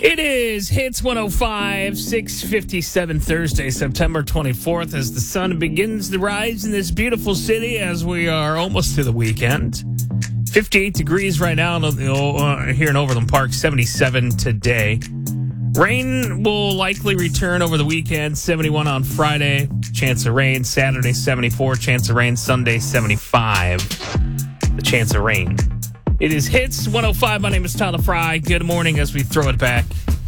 It is Hits 105, 6:57 Thursday, September 24th, as the sun begins to rise in this beautiful city as we are almost to the weekend. 58 degrees right now here in Overland Park, 77 today. Rain will likely return over the weekend, 71 on Friday, chance of rain. Saturday, 74, chance of rain. Sunday, 75, the chance of rain. It is Hits 105. My name is Tyler Fry. Good morning as we throw it back